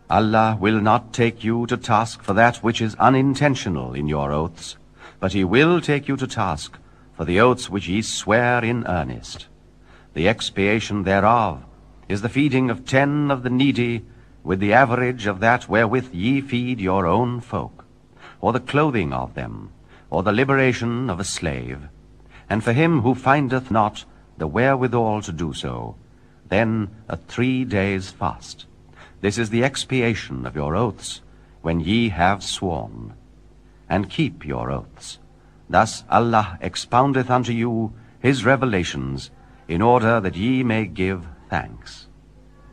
Allah will not take you to task for that which is unintentional in your oaths, but he will take you to task for the oaths which ye swear in earnest. The expiation thereof is the feeding of 10 of the needy with the average of that wherewith ye feed your own folk, or the clothing of them, or the liberation of a slave. And for him who findeth not the wherewithal to do so, then a 3 days fast. This is the expiation of your oaths, when ye have sworn. And keep your oaths. Thus Allah expoundeth unto you his revelations, in order that ye may give thanks.